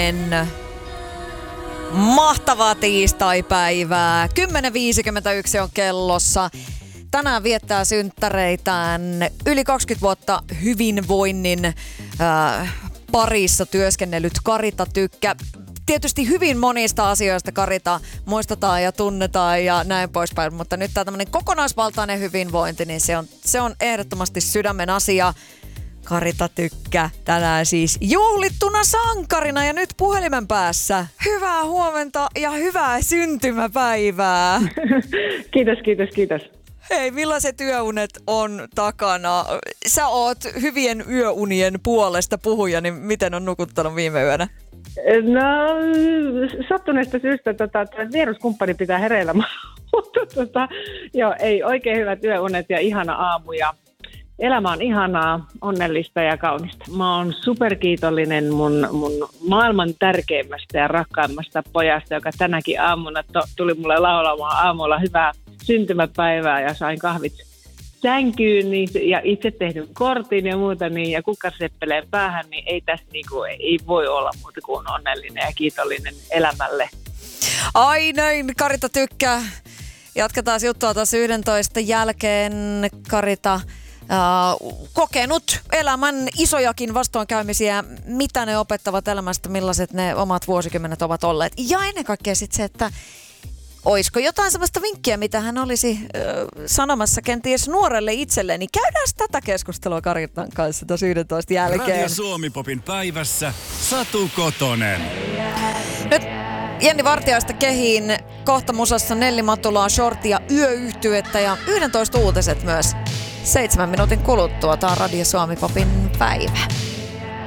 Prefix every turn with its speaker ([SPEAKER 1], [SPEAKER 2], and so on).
[SPEAKER 1] Mahtavaa tiistaipäivää. 10.51 on kellossa. Tänään viettää synttäreitään yli 20 vuotta hyvinvoinnin parissa työskennellyt Karita Tykkä. Tietysti hyvin monista asioista Karita muistetaan ja tunnetaan ja näin poispäin, mutta nyt tämä tämmöinen kokonaisvaltainen hyvinvointi, niin se on ehdottomasti sydämen asia. Karita Tykkä tänään siis juhlittuna sankarina ja nyt puhelimen päässä. Hyvää huomenta ja hyvää syntymäpäivää.
[SPEAKER 2] Kiitos.
[SPEAKER 1] Hei, millaiset yöunet on takana? Sä oot hyvien yöunien puolesta puhuja, niin miten on nukuttanut viime yönä?
[SPEAKER 2] No, sattuneesta syystä vieruskumppani pitää hereillä, mutta joo, ei oikein hyvät yöunet ja ihana aamu ja elämä on ihanaa, onnellista ja kaunista. Mä oon superkiitollinen mun maailman tärkeimmästä ja rakkaimmasta pojasta, joka tänäkin aamuna tuli mulle laulamaan aamulla hyvää syntymäpäivää ja sain kahvit sänkyyn niin, ja itse tehdyn kortin ja muuta niin, ja kukkarseppeleen päähän, niin ei tässä ei voi olla muuta kuin onnellinen ja kiitollinen elämälle.
[SPEAKER 1] Ai näin, Karita Tykkä. Jatketaan juttua taas 11 jälkeen. Karita, kokenut elämän isojakin vastoinkäymisiä. Mitä ne opettavat elämästä, millaiset ne omat vuosikymmenet ovat olleet? Ja ennen kaikkea sitten se, että olisiko jotain sellaista vinkkiä, mitä hän olisi sanomassa kenties nuorelle itselleen, niin käydään tätä keskustelua Karitan kanssa tuossa 11 jälkeen.
[SPEAKER 3] Radio Suomi-popin päivässä Satu Kotonen.
[SPEAKER 1] Nyt Jenni Vartiaista kehiin, kohta musassa Nelli Matulaa, Shorty ja Yöyhtyettä ja 11 uutiset myös 7 minuutin kuluttua. Tää on Radio Suomi-popin päivä.